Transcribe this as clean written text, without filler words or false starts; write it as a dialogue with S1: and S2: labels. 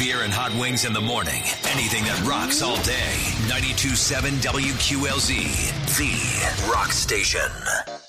S1: beer and hot wings in the morning. Anything that rocks all day. 92.7 WQLZ, the rock station.